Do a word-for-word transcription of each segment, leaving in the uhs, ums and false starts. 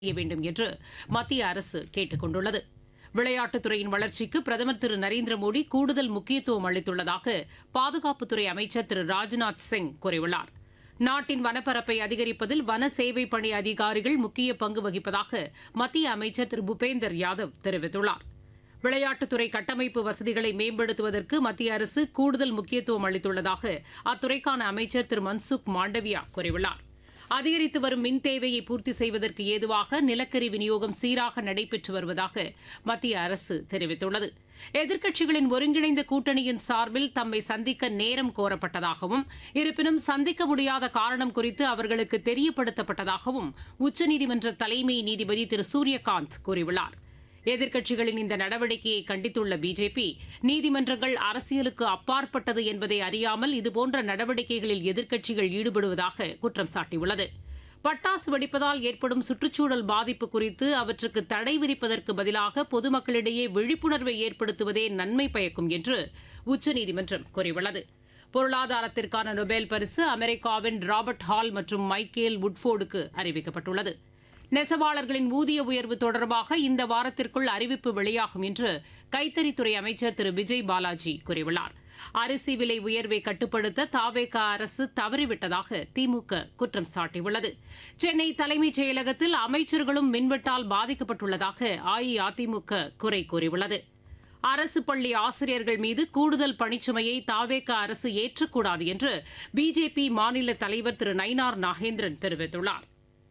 செய்ய வேண்டும் என்று மத்திய அரசு கேட்டுக் கொண்டுள்ளது. விளையாட்டுத்துறையின் வளர்ச்சிக்கு பிரதமர் திரு நரேந்திர மோடி கூடுதல் முக்கியத்துவம் அளித்துள்ளதாக பாதுகாப்புத்துறை அமைச்சர் திரு ராஜ்நாத் சிங் கூறியுள்ளார். நாட்டின் வனப்பரப்பை அதிகரிப்பதில் வன சேவை பணி அதிகாரிகள் முக்கிய பங்கு வகிப்பதாக மத்திய அமைச்சர் திரு பூபேந்தர் யாதவ் தெரிவித்துள்ளார். விளையாட்டுத்துறை கட்டமைப்பு வசதிகளை மேம்படுத்துவதற்கு மத்திய அரசு கூடுதல் முக்கியத்துவம் அளித்துள்ளதாக அத்துறைக்கான அமைச்சர் திரு மன்சுக் மாண்டவியா கூறியுள்ளார். அதிகரித்து வரும் மின் தேவையை பூர்த்தி செய்வதற்கு ஏதுவாக நிலக்கரி விநியோகம் சீராக நடைபெற்று வருவதாக மத்திய அரசு தெரிவித்துள்ளது. எதிர்க்கட்சிகளின் ஒருங்கிணைந்த கூட்டணியின் சார்பில் தம்மை சந்திக்க நேரம் கோரப்பட்டதாகவும், இருப்பினும் சந்திக்க முடியாத காரணம் குறித்து அவர்களுக்கு தெரியப்படுத்தப்பட்டதாகவும் உச்சநீதிமன்ற தலைமை நீதிபதி திரு சூரியகாந்த் கூறியுள்ளார். எதிர்க்கட்சிகளின் இந்த நடவடிக்கையை கண்டித்துள்ள பிஜேபி, நீதிமன்றங்கள் அரசியலுக்கு அப்பாற்பட்டது என்பதை அறியாமல் இதுபோன்ற நடவடிக்கைகளில் எதிர்க்கட்சிகள் ஈடுபடுவதாக குற்றம் சாட்டியுள்ளது. பட்டாசு வெடிப்பதால் ஏற்படும் சுற்றுச்சூழல் பாதிப்பு குறித்து அவற்றுக்கு தடை விதிப்பதற்கு பதிலாக பொதுமக்களிடையே விழிப்புணர்வை ஏற்படுத்துவதே நன்மை பயக்கும் என்று உச்சநீதிமன்றம் கூறியுள்ளது. பொருளாதாரத்திற்கான நொபேல் பரிசு அமெரிக்காவின் ராபர்ட் ஹால் மற்றும் மைக்கேல் வுட்ஃபோர்டுக்கு அறிவிக்கப்பட்டுள்ளது. நெசவாளர்களின் ஊதிய உயர்வு தொடர்பாக இந்த வாரத்திற்குள் அறிவிப்பு வெளியாகும் என்று கைத்தறித்துறை அமைச்சர் திரு விஜய் பாலாஜி கூறியுள்ளார். அரிசி விலை உயர்வை கட்டுப்படுத்த தாவேக அரசு தவறிவிட்டதாக திமுக குற்றம் சாட்டியுள்ளது. சென்னை தலைமைச் செயலகத்தில் அமைச்சர்களும் மின்வெட்டால் பாதிக்கப்பட்டுள்ளதாக அஇஅதிமுக குறை கூறியுள்ளது. அரசு பள்ளி ஆசிரியர்கள் மீது கூடுதல் பணிச்சுமையை தாவேக அரசு ஏற்றக்கூடாது என்று பிஜேபி மாநில தலைவர் திரு நயினார் நாகேந்திரன் தெரிவித்துள்ளார்.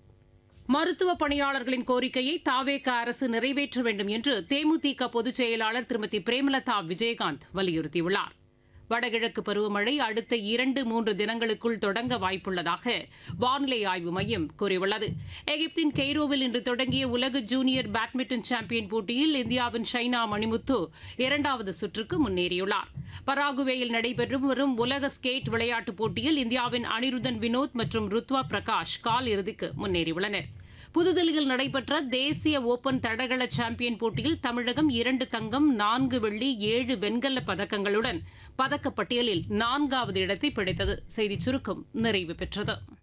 மருத்துவ பணியாளர்களின் கோரிக்கையை தாவேக அரசு நிறைவேற்ற வேண்டும் என்று தேமுதிக பொதுச் செயலாளர் திருமதி பிரேமலதா விஜயகாந்த் வலியுறுத்தியுள்ளார். வடகிழக்கு பருவமழை அடுத்த இரண்டு மூன்று தினங்களுக்குள் தொடங்க வாய்ப்புள்ளதாக வானிலை ஆய்வு மையம் கூறியுள்ளது. எகிப்தின் கெய்ரோவில் இன்று தொடங்கிய உலக ஜூனியர் பேட்மிண்டன் சாம்பியன் போட்டியில் இந்தியாவின் ஷைனா மணிமுத்து இரண்டாவது சுற்றுக்கு முன்னேறியுள்ளார். பராகுவேயில் நடைபெற்று வரும் உலக ஸ்கேட் விளையாட்டுப் போட்டியில் இந்தியாவின் அனிருத்தன் வினோத் மற்றும் ருத்வா பிரகாஷ் கால் இறுதிக்கு முன்னேறியுள்ளனர். புதுதில்லியில் நடைபெற்ற தேசிய ஓபன் தடகள சாம்பியன் போட்டியில் தமிழகம் இரண்டு தங்கம், நான்கு வெள்ளி, ஏழு வெண்கலப் பதக்கங்களுடன் பதக்கப்பட்டியலில் நான்காவது இடத்தை பிடித்தது. செய்திச் சுருக்கம் நிறைவு பெற்றது.